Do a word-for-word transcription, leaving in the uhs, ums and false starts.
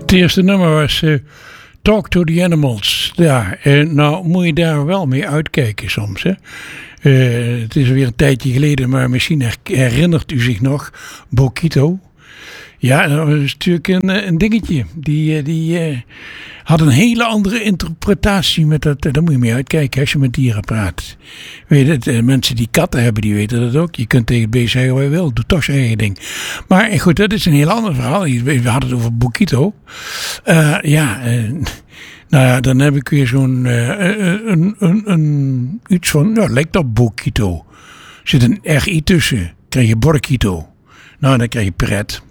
Het eerste nummer was uh, Talk to the Animals. Ja, uh, nou moet je daar wel mee uitkijken soms. Hè? Uh, het is alweer een tijdje geleden, maar misschien herinnert u zich nog Boquito. Ja, dat was natuurlijk een, een dingetje. Die, die uh, had een hele andere interpretatie met dat. Daar moet je mee uitkijken als je met dieren praat. Weet je, het, uh, mensen die katten hebben, die weten dat ook. Je kunt tegen het beest zeggen wat je wil. Doe toch zijn eigen ding. Maar goed, dat is een heel ander verhaal. We hadden het over Boquito. Uh, ja, uh, nou ja, dan heb ik weer zo'n uh, een, een, een, iets van, nou, lijkt op Boquito. Er zit een R I tussen. Dan krijg je Borquito. Nou, dan krijg je Pret.